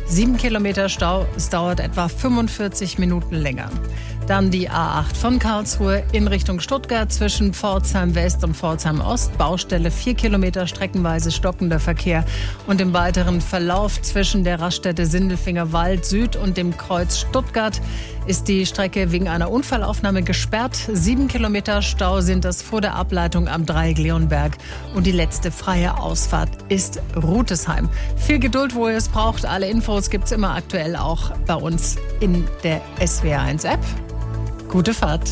7 Kilometer Stau. Es dauert etwa 45 Minuten länger. Dann die A8 von Karlsruhe in Richtung Stuttgart zwischen Pforzheim West und Pforzheim Ost. Baustelle 4 Kilometer streckenweise stockender Verkehr. Und im weiteren Verlauf zwischen der Raststätte Sindelfinger Wald Süd und dem Kreuz Stuttgart ist die Strecke wegen einer Unfallaufnahme gesperrt. 7 Kilometer Stau sind das vor der Ableitung am Dreieck Leonberg. Und die letzte freie Ausfahrt ist Rutesheim. Viel Geduld, wo ihr es braucht. Alle Infos gibt es immer aktuell auch bei uns in der SWR1-App. Gute Fahrt.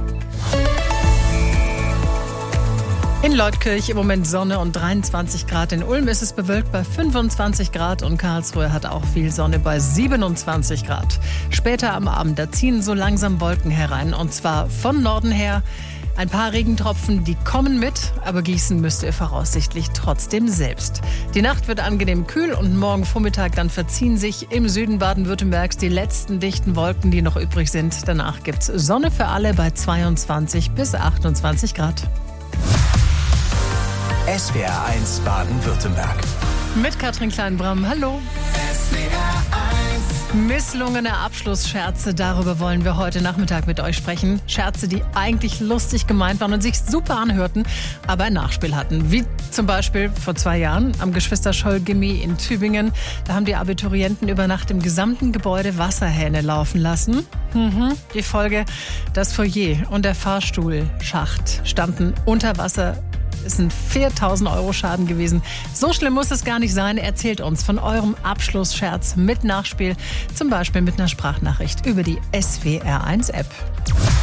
In Leutkirch im Moment Sonne und 23 Grad. In Ulm ist es bewölkt bei 25 Grad und Karlsruhe hat auch viel Sonne bei 27 Grad. Später am Abend, da ziehen so langsam Wolken herein und zwar von Norden her. Ein paar Regentropfen, die kommen mit, aber gießen müsst ihr voraussichtlich trotzdem selbst. Die Nacht wird angenehm kühl und morgen Vormittag dann verziehen sich im Süden Baden-Württembergs die letzten dichten Wolken, die noch übrig sind. Danach gibt's Sonne für alle bei 22 bis 28 Grad. SWR1 Baden-Württemberg. Mit Katrin Kleinbram, hallo. Misslungene Abschlussscherze, darüber wollen wir heute Nachmittag mit euch sprechen. Scherze, die eigentlich lustig gemeint waren und sich super anhörten, aber ein Nachspiel hatten. Wie zum Beispiel vor 2 Jahren am Geschwister-Scholl-Gymnasium in Tübingen. Da haben die Abiturienten über Nacht im gesamten Gebäude Wasserhähne laufen lassen. Die Folge, das Foyer und der Fahrstuhlschacht standen unter Wasser. Es sind 4.000 € Schaden gewesen. So schlimm muss es gar nicht sein. Erzählt uns von eurem Abschlussscherz mit Nachspiel. Zum Beispiel mit einer Sprachnachricht über die SWR1-App.